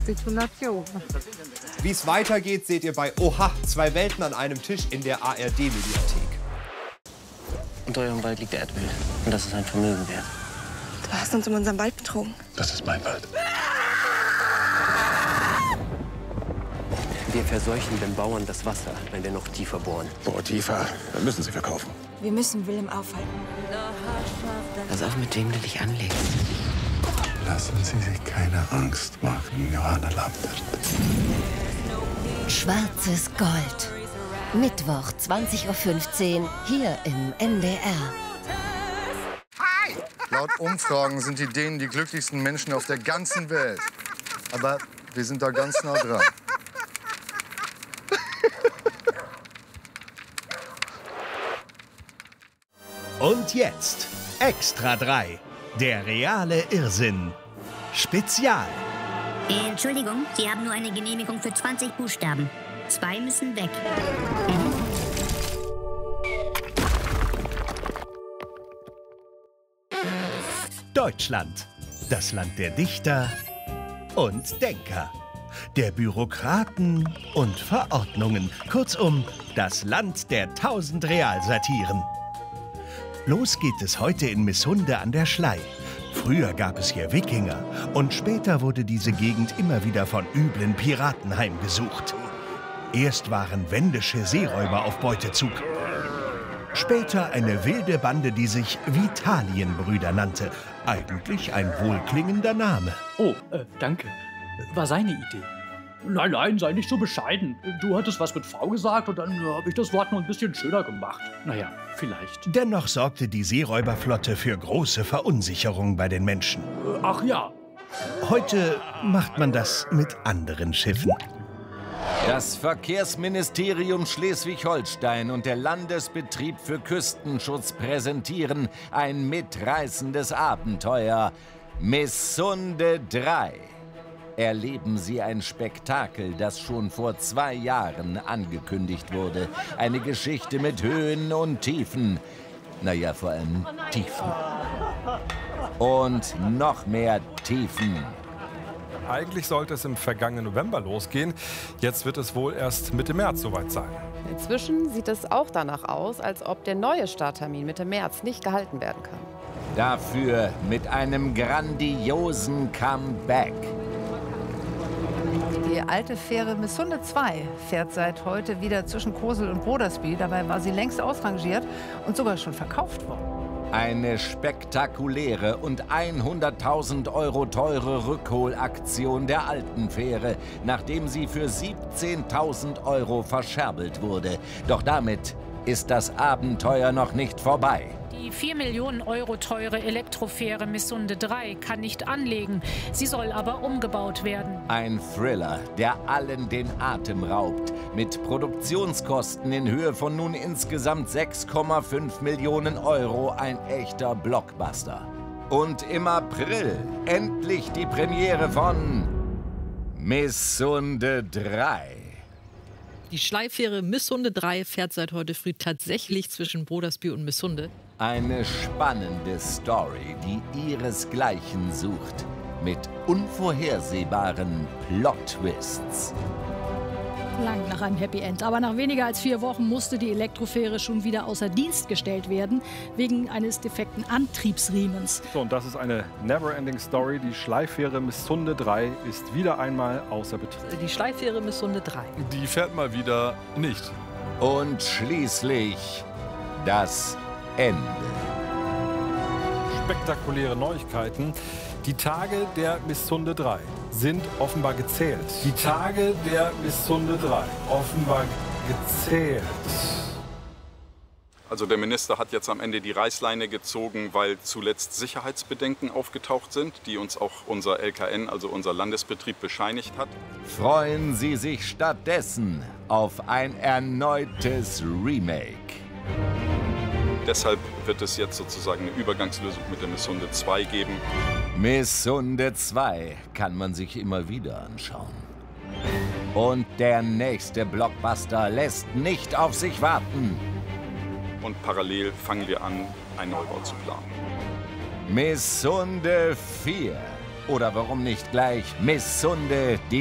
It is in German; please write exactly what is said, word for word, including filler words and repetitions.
Situation. Wie es weitergeht, seht ihr bei Oha, zwei Welten an einem Tisch in der A R D-Mediathek. Unter eurem Wald liegt Erdöl. Und das ist ein Vermögen wert. Du hast uns um unseren Wald betrogen. Das ist mein Wald. Wir verseuchen den Bauern das Wasser, wenn wir noch tiefer bohren. Boah, tiefer. Dann müssen sie verkaufen. Wir müssen Willem aufhalten. Pass auf, mit wem du dich anlegst. Lassen Sie sich keine Angst machen, Johanna Lambert. Schwarzes Gold. Mittwoch, zwanzig Uhr fünfzehn, hier im N D R. Laut Umfragen sind die Dänen die glücklichsten Menschen auf der ganzen Welt. Aber wir sind da ganz nah dran. Und jetzt Extra drei, der reale Irrsinn. Spezial. Entschuldigung, Sie haben nur eine Genehmigung für zwanzig Buchstaben. Zwei müssen weg. Mhm. Deutschland, das Land der Dichter und Denker, der Bürokraten und Verordnungen. Kurzum, das Land der tausend Realsatiren. Los geht es heute in Missunde an der Schlei. Früher gab es hier Wikinger und später wurde diese Gegend immer wieder von üblen Piraten heimgesucht. Erst waren wendische Seeräuber auf Beutezug. Später eine wilde Bande, die sich Vitalienbrüder nannte. Eigentlich ein wohlklingender Name. Oh, äh, danke. War seine Idee. Nein, nein, sei nicht so bescheiden. Du hattest was mit V gesagt und dann äh, habe ich das Wort noch ein bisschen schöner gemacht. Naja, vielleicht. Dennoch sorgte die Seeräuberflotte für große Verunsicherung bei den Menschen. Äh, ach ja. Heute macht man das mit anderen Schiffen. Das Verkehrsministerium Schleswig-Holstein und der Landesbetrieb für Küstenschutz präsentieren ein mitreißendes Abenteuer. Missunde drei. Erleben Sie ein Spektakel, das schon vor zwei Jahren angekündigt wurde. Eine Geschichte mit Höhen und Tiefen. Naja, vor allem Tiefen. Und noch mehr Tiefen. Eigentlich sollte es im vergangenen November losgehen. Jetzt wird es wohl erst Mitte März soweit sein. Inzwischen sieht es auch danach aus, als ob der neue Starttermin Mitte März nicht gehalten werden kann. Dafür mit einem grandiosen Comeback. Die alte Fähre Missunde zwei fährt seit heute wieder zwischen Kosel und Brodersby. Dabei war sie längst ausrangiert und sogar schon verkauft worden. Eine spektakuläre und hunderttausend Euro teure Rückholaktion der alten Fähre, nachdem sie für siebzehntausend Euro verscherbelt wurde. Doch damit ist das Abenteuer noch nicht vorbei. Die vier Millionen Euro teure Elektrofähre Missunde drei kann nicht anlegen. Sie soll aber umgebaut werden. Ein Thriller, der allen den Atem raubt. Mit Produktionskosten in Höhe von nun insgesamt sechs Komma fünf Millionen Euro. Ein echter Blockbuster. Und im April endlich die Premiere von Missunde drei. Die Schleifähre Missunde drei fährt seit heute früh tatsächlich zwischen Brodersby und Missunde. Eine spannende Story, die ihresgleichen sucht. Mit unvorhersehbaren Plot-Twists. Lang nach einem Happy End. Aber nach weniger als vier Wochen musste die Elektrofähre schon wieder außer Dienst gestellt werden, wegen eines defekten Antriebsriemens. So, und das ist eine Never-Ending Story. Die Schleiffähre Missunde drei ist wieder einmal außer Betrieb. Die Schleiffähre Missunde drei. Die fährt mal wieder nicht. Und schließlich das Ende. Spektakuläre Neuigkeiten. Die Tage der Missunde drei sind offenbar gezählt. Die Tage der Missunde drei offenbar gezählt. Also der Minister hat jetzt am Ende die Reißleine gezogen, weil zuletzt Sicherheitsbedenken aufgetaucht sind, die uns auch unser L K N, also unser Landesbetrieb, bescheinigt hat. Freuen Sie sich stattdessen auf ein erneutes Remake. Deshalb wird es jetzt sozusagen eine Übergangslösung mit der Missunde zwei geben. Missunde zwei kann man sich immer wieder anschauen. Und der nächste Blockbuster lässt nicht auf sich warten. Und parallel fangen wir an, einen Neubau zu planen. Missunde vier. Oder warum nicht gleich Miss Sunde, die